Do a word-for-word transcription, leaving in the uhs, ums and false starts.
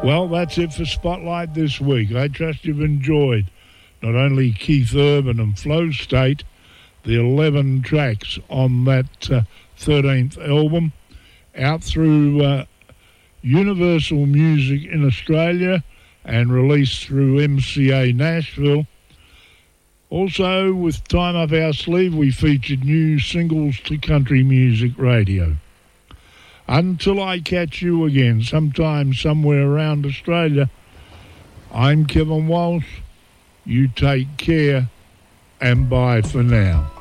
Well, that's it for Spotlight this week. I trust you've enjoyed not only Keith Urban and Flow State, the eleven tracks on that uh, thirteenth album, out through uh, Universal Music in Australia and released through M C A Nashville. Also, with time up our sleeve, we featured new singles to country music radio. Until I catch you again, sometime somewhere around Australia, I'm Kevin Walsh. You take care, and bye for now.